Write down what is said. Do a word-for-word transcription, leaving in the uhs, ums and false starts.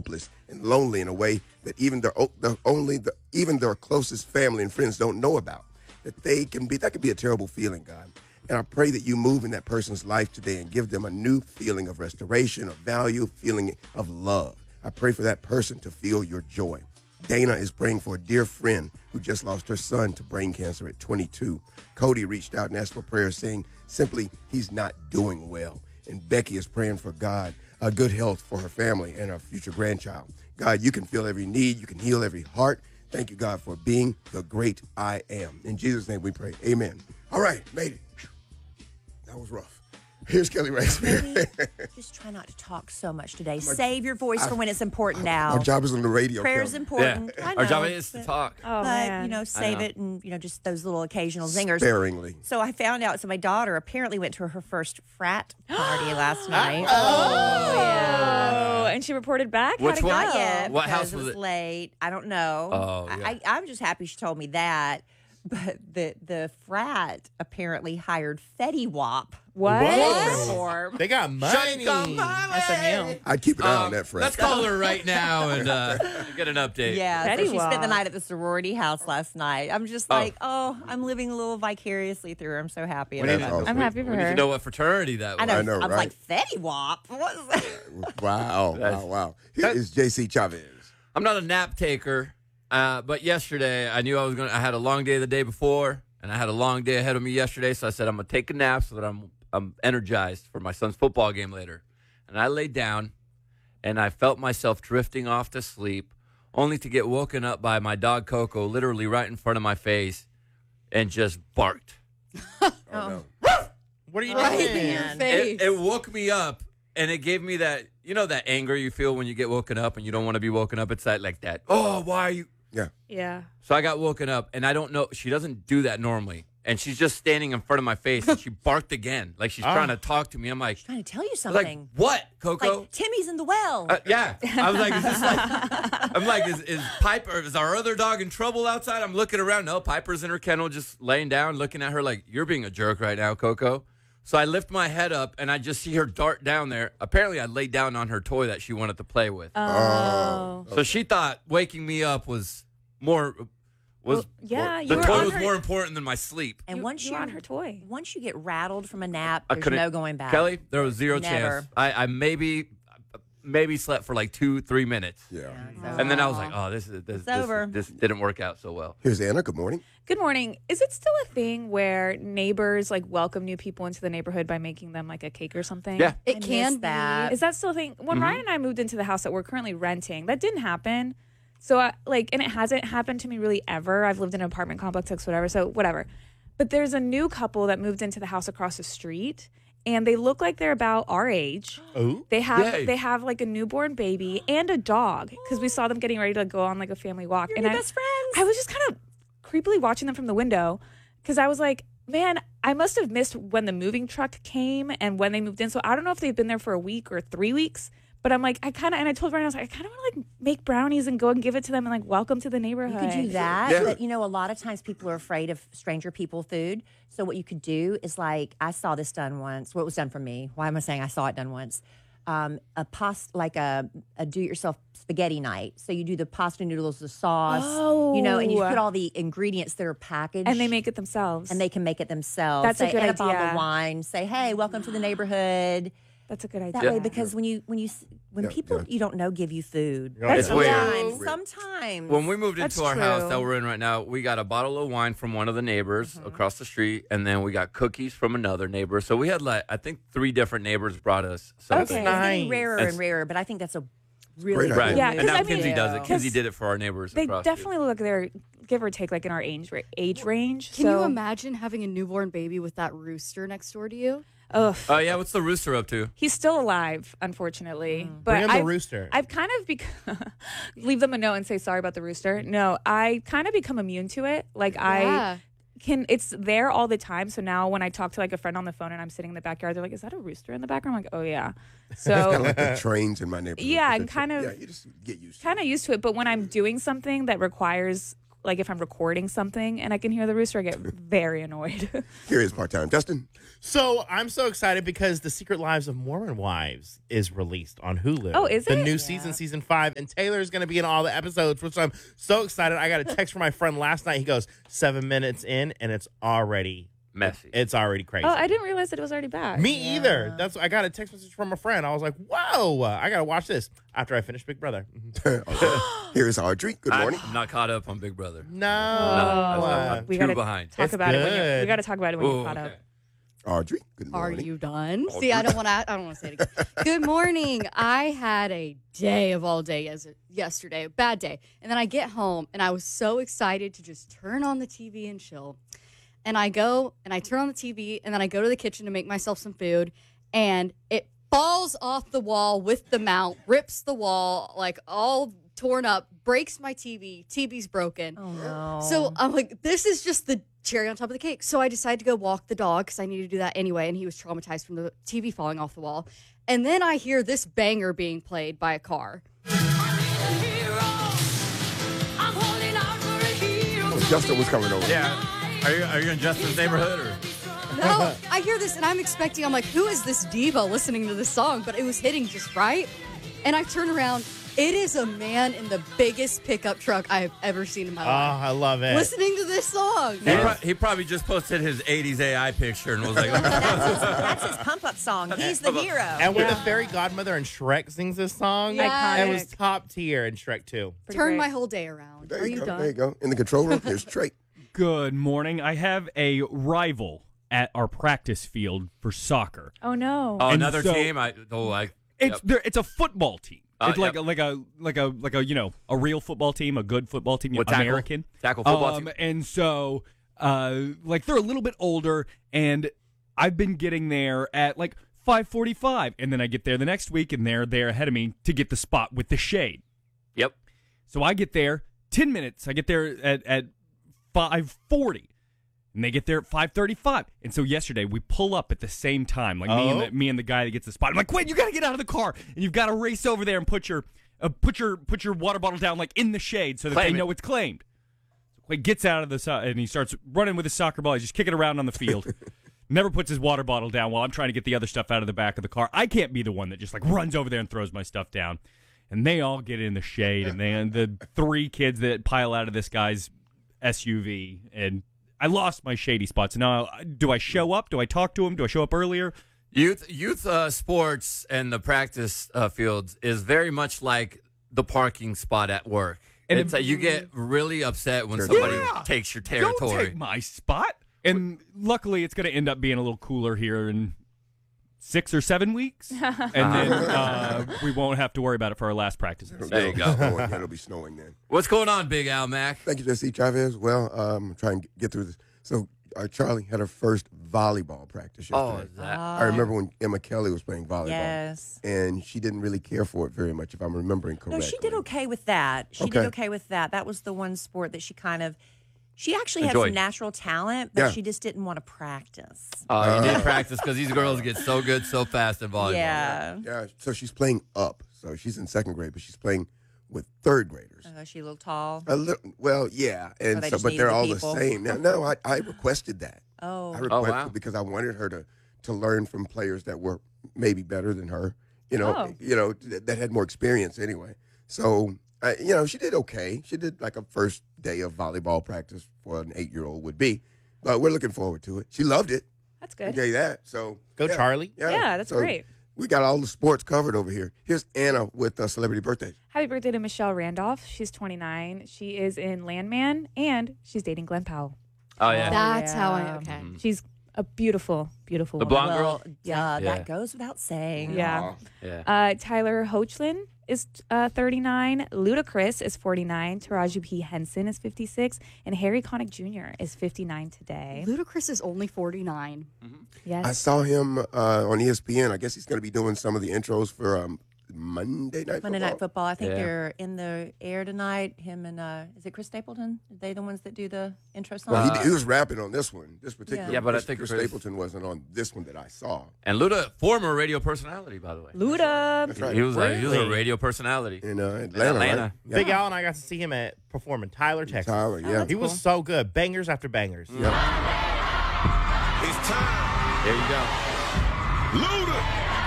hopeless and lonely in a way that even their, the, only the, even their closest family and friends don't know about. That they can be, that could be a terrible feeling, God. And I pray that you move in that person's life today and give them a new feeling of restoration, of value, feeling of love. I pray for that person to feel your joy. Dana is praying for a dear friend who just lost her son to brain cancer at twenty-two. Cody reached out and asked for prayer, saying simply, he's not doing well. And Becky is praying for God, uh, good health for her family and her future grandchild. God, you can fill every need. You can heal every heart. Thank you, God, for being the great I am. In Jesus' name we pray. Amen. All right, made it. That was rough. Here's Kelly Raceberry. Just try not to talk so much today. Save your voice I, for when it's important now. Our job is on the radio. Prayer's Kelly. important. Yeah. I know, Our job is to talk. Oh, but, man. you know, save know. it and, you know, just those little occasional zingers. Sparingly. So I found out, so my daughter apparently went to her first frat party last night. Oh, yeah. And she reported back? Which How'd it one? go? Not yet, What because house was it was it? late. I don't know. Oh, yeah. I, I'm just happy she told me that. But the the frat apparently hired Fetty Wap. What? to perform. They got money. S M U. I'd keep an eye on Um, that, Fred. let's call her right now and uh, get an update. Yeah, Fetty so she spent the Wap. night at the sorority house last night. I'm just Oh. like, oh, I'm living a little vicariously through her. I'm so happy We about need it. to- awesome. I'm happy for We need her. to know what fraternity that was. I know. I know, I was right? like, Fetty Wap? What is that? Wow, wow, wow. Here is J C Chavez. I'm not a nap taker, uh, but yesterday I knew I was going to, I had a long day the day before, and I had a long day ahead of me yesterday, so I said I'm going to take a nap so that I'm I'm energized for my son's football game later. And I laid down, and I felt myself drifting off to sleep, only to get woken up by my dog Coco literally right in front of my face and just barked. Oh, no. What are you Right doing? in your face. It, it woke me up, and it gave me that, you know, that anger you feel when you get woken up and you don't want to be woken up. It's that like that. Oh, why are you? Yeah. Yeah. So I got woken up, and I don't know. She doesn't do that normally. And she's just standing in front of my face, and she barked again, like she's Ah. trying to talk to me. I'm like, Trying to tell you I was something. like, what, Coco? Like, Timmy's in the well. Uh, yeah. I was like, is this like, I'm like, is, is Piper, is our other dog in trouble outside? I'm looking around. No, Piper's in her kennel just laying down, looking at her like, you're being a jerk right now, Coco. So I lift my head up, and I just see her dart down there. Apparently, I laid down on her toy that she wanted to play with. Oh. So she thought waking me up was more, was, Well, yeah, you the were toy on was her- more important than my sleep. and You- once you you were on her toy. once you get rattled from a nap, I there's couldn't- no going back. Kelly, there was zero Never. chance. I, I maybe maybe slept for like two, three minutes. Yeah. Yeah, And then I was like, oh, this is this, It's this, over. this didn't work out so well. Here's Anna. Good morning. Good morning. Is it still a thing where neighbors like welcome new people into the neighborhood by making them like a cake or something? Yeah. I It can miss that. Is that still a thing? When Mhm. Ryan and I moved into the house that we're currently renting, that didn't happen. So, I, like, and it hasn't happened to me really ever. I've lived in an apartment complex, whatever. So, whatever. But there's a new couple that moved into the house across the street, and they look like they're about our age. Oh, They have Yay. they have like a newborn baby and a dog because we saw them getting ready to go on like a family walk. You're and your I, best friends. I was just kind of creepily watching them from the window because I was like, man, I must have missed when the moving truck came and when they moved in. So I don't know if they've been there for a week or three weeks. But I'm like, I kind of, and I told Ryan, I was like, I kind of want to like make brownies and go and give it to them and like welcome to the You neighborhood. could do that, Yeah. but you know, a lot of times people are afraid of stranger people food. So what you could do is like, I saw this done once. Well, it was done for me. Why am I saying I saw it done once? Um, a pasta, like a, a do-it-yourself spaghetti night. So you do the pasta noodles, the sauce, you know, and you Oh. put all the ingredients that are packaged, And they make it themselves. and they can make it themselves. That's a Say, good and a bottle of idea. wine. Say, hey, welcome to the neighborhood. That's a good idea. That way, because when you when you s- when Yeah, people yeah. you don't know give you food, That's It's weird. sometimes, Weird. sometimes When we moved That's into our house true. that we're in right now, we got a bottle of wine from one of the neighbors Mm-hmm. across the street, and then we got cookies from another neighbor. So we had like I think three different neighbors brought us something. Okay. It's getting Nice. rarer That's- and rarer, but I think that's a really Great good idea. Right. Yeah, and 'cause now I Kinsey mean- does it. Kinsey 'cause did it for our neighbors they across definitely look like they're give or take like in our age ra- age range. Can so, you imagine having a newborn baby with that rooster next door to you? Ugh. Oh, yeah. What's the rooster up to? He's still alive, unfortunately. But bring him the I've, rooster. I've kind of become leave them a note and say sorry about the rooster. No, I kind of become immune to it. Like I Yeah. can, it's there all the time. So now when I talk to like a friend on the phone and I'm sitting in the backyard, they're like, "Is that a rooster in the background?" I'm like, "Oh yeah." It's kind of So like the trains in my neighborhood. Yeah, It's and a- kind of- Yeah, you just get used to kind of used to it. But when I'm doing something that requires like if I'm recording something and I can hear the rooster, I get very annoyed. Here is part-time. Justin? So I'm so excited because The Secret Lives of Mormon Wives is released on Hulu. Oh, is The it? new Yeah. season, season five. And Taylor's going to be in all the episodes, which I'm so excited. I got a text from my friend last night. He goes, seven minutes in, and it's already Messy. It's already crazy. Oh, I didn't realize that it was already back. Me either. That's I got a text message from a friend. I was like, "Whoa, I gotta watch this." After I finished Big Brother. Okay. Here is Audrey. Good morning. I'm not caught up on Big Brother. No, No, uh, I'm we two gotta behind. talk It's about it when you good. we got to talk about it when Ooh, you're caught okay. up. Audrey. Good Are morning. you done? See, I don't want to. I don't want to say it again. Good morning. I had a day of all day as yesterday, a bad day, and then I get home and I was so excited to just turn on the T V and chill. And I go and I turn on the T V and then I go to the kitchen to make myself some food, and it falls off the wall with the mount, rips the wall like all torn up, breaks my T V. T V's broken. Oh no. So I'm like, this is just the cherry on top of the cake. So I decided to go walk the dog because I needed to do that anyway. And he was traumatized from the T V falling off the wall. And then I hear this banger being played by a car. Oh, Justin was coming over. Yeah. Are you are you in Justin's neighborhood or? No, I hear this and I'm expecting, I'm like, who is this diva listening to this song? But it was hitting just right. And I turn around. It is a man in the biggest pickup truck I've ever seen in my oh, life. I love it. Listening to this song. He, pro- he probably just posted his eighties A I picture and was like, that's his, that's his pump-up song. He's the hero. And when the fairy godmother in Shrek sings this song, Yes. it was top tier in Shrek two. Pretty Turn great. my whole day around. There Are you you go. done? There you go. In the control room, here's Trey. Good morning. I have a rival at our practice field for soccer. Oh no. oh, And another so- team. I oh I. It's yep. there. It's a football team. Uh, it's like yep. a, like a like a like a you know a real football team, a good football team, you What, know, tackle? American Tackle football um, team? And so, uh, like they're a little bit older, and I've been getting there at like five forty-five, and then I get there the next week, and they're there ahead of me to get the spot with the shade. Yep. So I get there ten minutes. I get there at at five forty. And they get there at five thirty-five. And so yesterday we pull up at the same time, like me and Oh. the, me and the guy that gets the spot. I'm like, "Quinn, you got to get out of the car, and you've got to race over there and put your uh, put your put your water bottle down like in the shade so that Claim they it. know it's claimed." So Quinn gets out of the so- and he starts running with his soccer ball. He's just kicking around on the field. Never puts his water bottle down while I'm trying to get the other stuff out of the back of the car. I can't be the one that just like runs over there and throws my stuff down. And they all get in the shade, and then the three kids that pile out of this guy's S U V, and I lost my shady spots. Now, do I show up? Do I talk to him? Do I show up earlier? Youth youth uh, sports and the practice uh, fields is very much like the parking spot at work. And it's it- like you get really upset when Sure. somebody Yeah. takes your Don't territory. take my spot. And luckily, it's going to end up being a little cooler here in six or seven weeks, and then uh, we won't have to worry about it for our last practice. There you It'll be go. snowing. It'll be snowing then. What's going on, Big Al Mac? Thank you, Jesse Chavez. Well, um, I'm trying to get through this. So, uh, Charlie had her first volleyball practice Oh, yesterday. is that? I remember when Emma Kelly was playing volleyball. Yes. And she didn't really care for it very much, if I'm remembering No, correctly. she did okay with that. She Okay. did okay with that. That was the one sport that she kind of. She actually had Enjoyed. some natural talent, but Yeah. she just didn't want to practice. Oh, you need to practice because these girls get so good so fast at volleyball. Yeah. Yeah, so she's playing up. So she's in second grade, but she's playing with third graders. Uh, she a little tall. A little, well, yeah, and they so, just but needed they're the all people. the same. Now, no, I, I requested that. Oh. I requested wow. because I wanted her to to learn from players that were maybe better than her. You know, Oh. you know that, that had more experience anyway. So, I, you know, she did okay. She did like a first day of volleyball practice for an eight year old would be. But we're looking forward to it. She loved it. That's I good. gave that. So Go yeah, Charlie. Yeah, that's So great. We got all the sports covered over here. Here's Anna with uh, celebrity birthdays. Happy birthday to Michelle Randolph. She's twenty-nine. She is in Landman, and she's dating Glenn Powell. Oh, yeah. That's how I yeah. okay. She's a beautiful, beautiful The woman. blonde girl? Well, Yeah. duh, Yeah. that goes without saying. Yeah. Yeah. Uh, Tyler Hoechlin is uh, thirty-nine. Ludacris is forty-nine. Taraji P. Henson is fifty-six. And Harry Connick Junior is fifty-nine today. Ludacris is only forty-nine. I Yes. saw him uh, on E S P N. I guess he's going to be doing some of the intros for um, Monday Night Monday Football. Night Football. I think Yeah. they're in the air tonight. Him and uh, is it Chris Stapleton? Are they the ones that do the intro song? Well, he, he was rapping on this one. This particular. Yeah. Yeah, but I Chris- think Chris Chris- Stapleton wasn't on this one that I saw. And Luda, former radio personality, by the way. Luda. That's right. He was a, he was a Really? radio personality. in uh, Atlanta. Atlanta. Right? Yeah. Big Al and I got to see him at perform in Tyler, Texas. Tyler, Oh, yeah. that's He was cool. so good. Bangers after bangers. yeah. There you go. Luda.